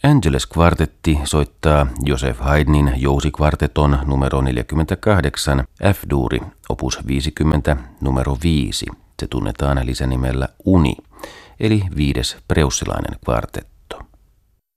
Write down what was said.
Angeles-kvartetti soittaa Joseph Haydnin jousikvarteton numero 48 F-duuri, opus 50, numero 5. Se tunnetaan lisänimellä Uni, eli 5. preussilainen kvartetti.